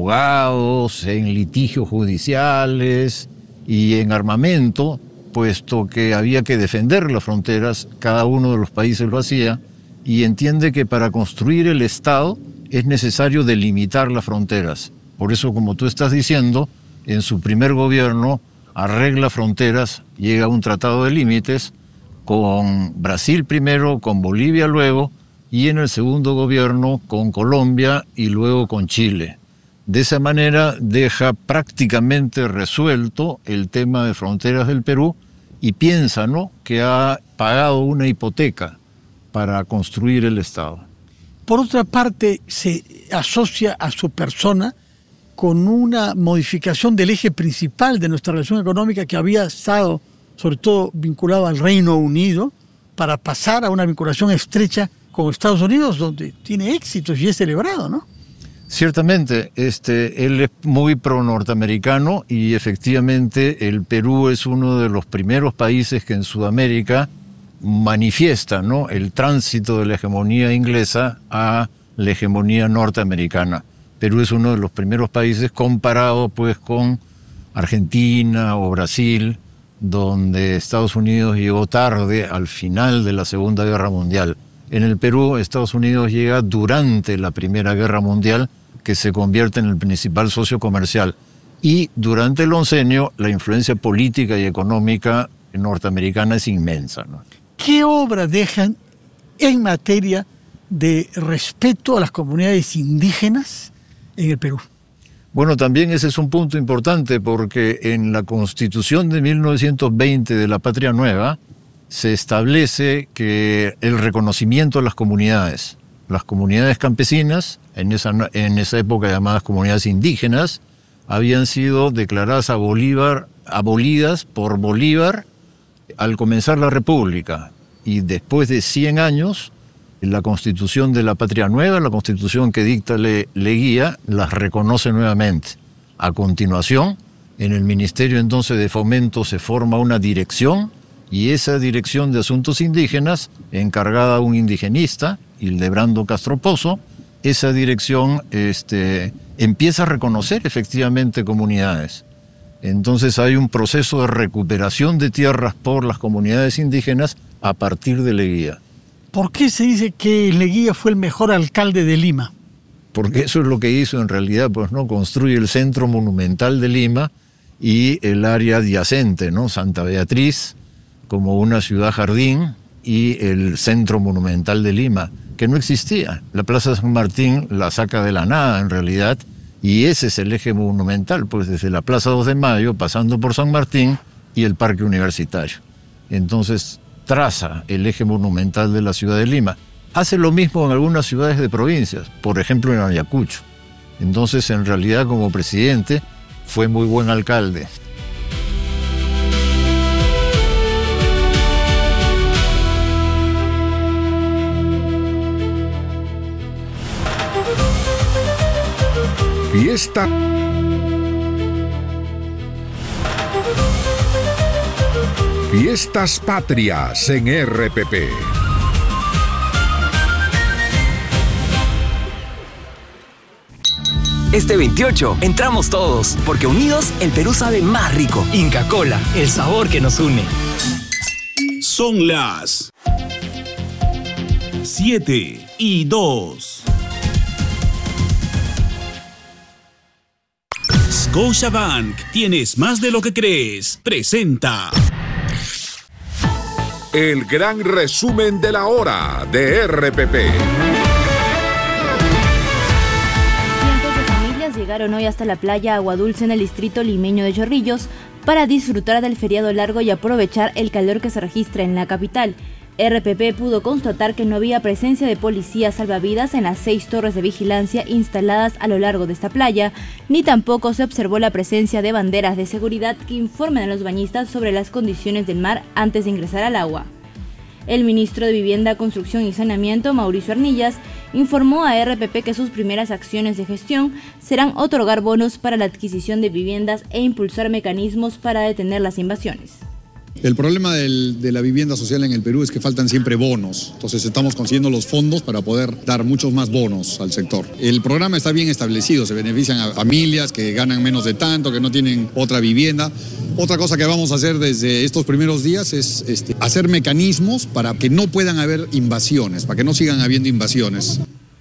abogados, en litigios judiciales y en armamento, puesto que había que defender las fronteras, cada uno de los países lo hacía, y entiende que para construir el Estado es necesario delimitar las fronteras. Por eso, como tú estás diciendo, en su primer gobierno arregla fronteras, llega a un tratado de límites con Brasil primero, con Bolivia luego, y en el segundo gobierno con Colombia y luego con Chile. De esa manera deja prácticamente resuelto el tema de fronteras del Perú y piensa, ¿no?, que ha pagado una hipoteca para construir el Estado. Por otra parte, se asocia a su persona con una modificación del eje principal de nuestra relación económica que había estado, sobre todo, vinculado al Reino Unido, para pasar a una vinculación estrecha con Estados Unidos, donde tiene éxitos y es celebrado, ¿no? Ciertamente, él es muy pro-norteamericano y efectivamente el Perú es uno de los primeros países que en Sudamérica manifiesta, ¿no?, el tránsito de la hegemonía inglesa a la hegemonía norteamericana. Perú es uno de los primeros países comparado pues con Argentina o Brasil, donde Estados Unidos llegó tarde al final de la Segunda Guerra Mundial. En el Perú, Estados Unidos llega durante la Primera Guerra Mundial, que se convierte en el principal socio comercial. Y durante el oncenio, la influencia política y económica norteamericana es inmensa, ¿no? ¿Qué obra dejan en materia de respeto a las comunidades indígenas en el Perú? Bueno, también ese es un punto importante porque en la Constitución de 1920 de la Patria Nueva se establece que el reconocimiento a las comunidades campesinas, en esa época llamadas comunidades indígenas, habían sido declaradas abolidas por Bolívar al comenzar la República. Y después de 100 años, la Constitución de la Patria Nueva, la Constitución que dicta Leguía, las reconoce nuevamente. A continuación, en el Ministerio entonces de Fomento se forma una dirección, y esa dirección de asuntos indígenas, encargada a un indigenista, Hildebrando Castro Pozo, esa dirección empieza a reconocer efectivamente comunidades. Entonces hay un proceso de recuperación de tierras por las comunidades indígenas a partir de Leguía. ¿Por qué se dice que Leguía fue el mejor alcalde de Lima? Porque eso es lo que hizo en realidad, pues, ¿no? Construye el centro monumental de Lima y el área adyacente, ¿no? Santa Beatriz, como una ciudad jardín, y el centro monumental de Lima, que no existía. La Plaza San Martín la saca de la nada, en realidad, y ese es el eje monumental, pues desde la Plaza 2 de Mayo, pasando por San Martín y el Parque Universitario. Entonces traza el eje monumental de la ciudad de Lima. Hace lo mismo en algunas ciudades de provincias, por ejemplo en Ayacucho. Entonces, en realidad, como presidente, fue muy buen alcalde. Fiestas Patrias en RPP. Este 28 entramos todos, porque unidos el Perú sabe más rico. Inca Kola, el sabor que nos une. Son las 7:02. Scotiabank, tienes más de lo que crees. Presenta el gran resumen de la hora de RPP. Cientos de familias llegaron hoy hasta la playa Agua Dulce en el distrito limeño de Chorrillos para disfrutar del feriado largo y aprovechar el calor que se registra en la capital. RPP pudo constatar que no había presencia de policías salvavidas en las 6 torres de vigilancia instaladas a lo largo de esta playa, ni tampoco se observó la presencia de banderas de seguridad que informen a los bañistas sobre las condiciones del mar antes de ingresar al agua. El ministro de Vivienda, Construcción y Saneamiento, Mauricio Arnillas, informó a RPP que sus primeras acciones de gestión serán otorgar bonos para la adquisición de viviendas e impulsar mecanismos para detener las invasiones. El problema de la vivienda social en el Perú es que faltan siempre bonos. Entonces estamos consiguiendo los fondos para poder dar muchos más bonos al sector. El programa está bien establecido, se benefician a familias que ganan menos de tanto, que no tienen otra vivienda. Otra cosa que vamos a hacer desde estos primeros días es hacer mecanismos para que no puedan haber invasiones, para que no sigan habiendo invasiones.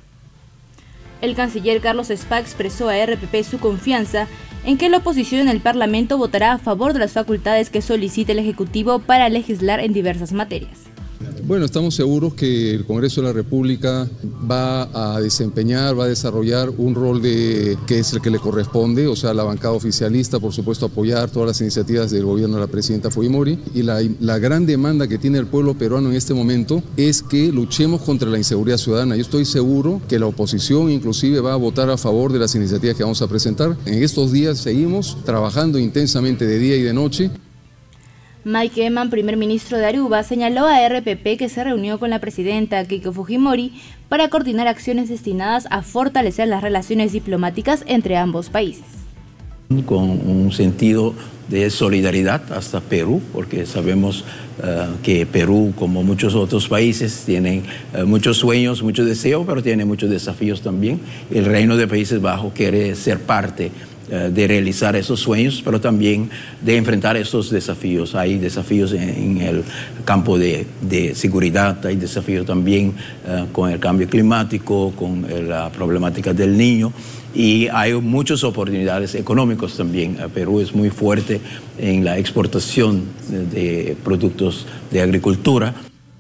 El canciller Carlos Spa expresó a RPP su confianza en que la oposición en el Parlamento votará a favor de las facultades que solicite el Ejecutivo para legislar en diversas materias. Bueno, estamos seguros que el Congreso de la República va a desempeñar, va a desarrollar un rol que es el que le corresponde, o sea, la bancada oficialista, por supuesto, apoyar todas las iniciativas del gobierno de la presidenta Fujimori. Y la gran demanda que tiene el pueblo peruano en este momento es que luchemos contra la inseguridad ciudadana. Yo estoy seguro que la oposición inclusive va a votar a favor de las iniciativas que vamos a presentar. En estos días seguimos trabajando intensamente de día y de noche. Mike Eman, primer ministro de Aruba, señaló a RPP que se reunió con la presidenta Keiko Fujimori para coordinar acciones destinadas a fortalecer las relaciones diplomáticas entre ambos países. Con un sentido de solidaridad hasta Perú, porque sabemos que Perú, como muchos otros países, tienen muchos sueños, muchos deseos, pero tiene muchos desafíos también. El Reino de Países Bajos quiere ser parte de realizar esos sueños, pero también de enfrentar esos desafíos. Hay desafíos en el campo de seguridad, hay desafíos también con el cambio climático, con la problemática del niño, y hay muchas oportunidades económicas también. Perú es muy fuerte en la exportación de productos de agricultura.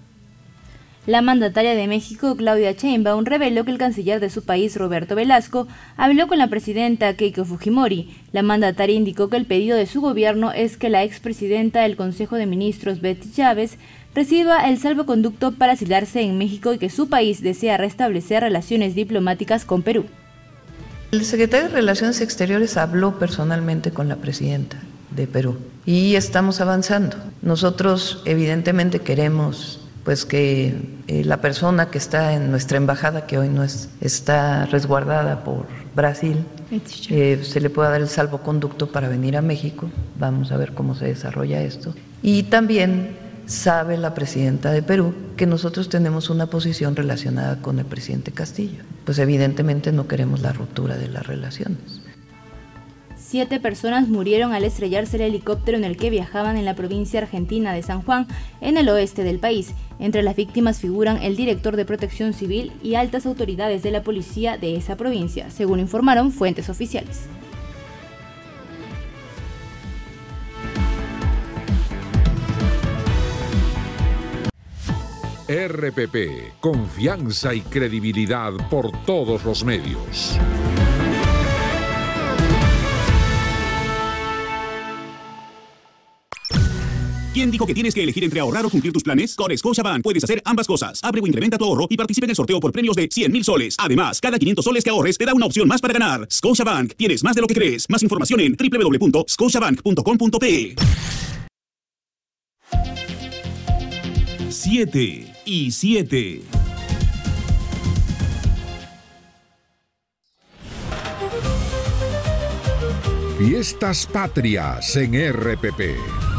La mandataria de México, Claudia Sheinbaum, reveló que el canciller de su país, Roberto Velasco, habló con la presidenta Keiko Fujimori. La mandataria indicó que el pedido de su gobierno es que la expresidenta del Consejo de Ministros, Betty Chávez, reciba el salvoconducto para asilarse en México y que su país desea restablecer relaciones diplomáticas con Perú. El secretario de Relaciones Exteriores habló personalmente con la presidenta de Perú y estamos avanzando. Nosotros evidentemente queremos pues que la persona que está en nuestra embajada, que hoy no está resguardada por Brasil, se le pueda dar el salvoconducto para venir a México. Vamos a ver cómo se desarrolla esto. Y también sabe la presidenta de Perú que nosotros tenemos una posición relacionada con el presidente Castillo. Pues evidentemente no queremos la ruptura de las relaciones. 7 personas murieron al estrellarse el helicóptero en el que viajaban en la provincia argentina de San Juan, en el oeste del país. Entre las víctimas figuran el director de Protección Civil y altas autoridades de la policía de esa provincia, según informaron fuentes oficiales. RPP, confianza y credibilidad por todos los medios. ¿Quién dijo que tienes que elegir entre ahorrar o cumplir tus planes? Con Scotiabank puedes hacer ambas cosas. Abre o incrementa tu ahorro y participa en el sorteo por premios de 100,000 soles. Además, cada 500 soles que ahorres te da una opción más para ganar. Scotiabank, tienes más de lo que crees. Más información en www.scotiabank.com.pe. 7:07. Fiestas Patrias en RPP.